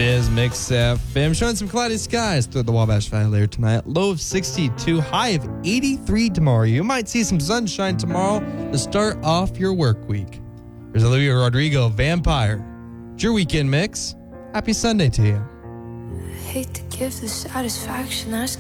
is Mix FM, showing some cloudy skies through the Wabash Valley later tonight. Low of 62, high of 83 tomorrow. You might see some sunshine tomorrow to start off your work week. There's Olivia Rodrigo, Vampire. It's your weekend mix. Happy Sunday to you. I hate to give the satisfaction asking